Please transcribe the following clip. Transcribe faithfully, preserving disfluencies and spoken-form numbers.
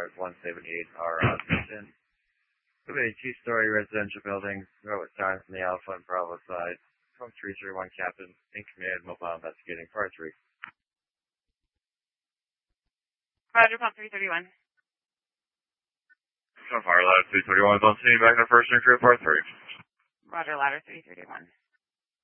Part one seventy-eight are on mission. Could be a two-story residential building. Go with signs on the Alpha and Bravo side. From three three one Captain, in command, mobile investigating Part three. Roger, pump three thirty-one. Fire ladder three thirty-one is on scene, back to first and crew Part three. Roger, ladder three thirty-one.